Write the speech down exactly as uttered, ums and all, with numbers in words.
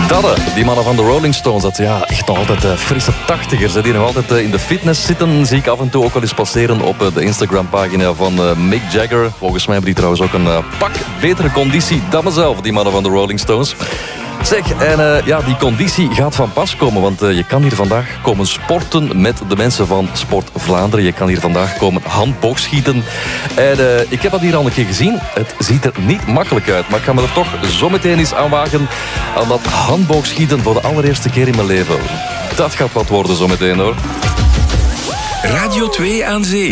Dat, die mannen van de Rolling Stones, dat ja, echt nog altijd uh, frisse tachtigers. Hè, die nog altijd uh, in de fitness zitten, zie ik af en toe ook wel eens passeren op uh, de Instagram-pagina van uh, Mick Jagger. Volgens mij hebben die trouwens ook een uh, pak betere conditie dan mezelf, die mannen van de Rolling Stones. Zeg, en uh, ja, die conditie gaat van pas komen, want uh, je kan hier vandaag komen sporten met de mensen van Sport Vlaanderen. Je kan hier vandaag komen handboogschieten. En uh, ik heb dat hier al een keer gezien. Het ziet er niet makkelijk uit, maar ik ga me er toch zo meteen eens aan wagen aan dat handboogschieten voor de allereerste keer in mijn leven. Dat gaat wat worden zo meteen, hoor. Radio twee aan Zee.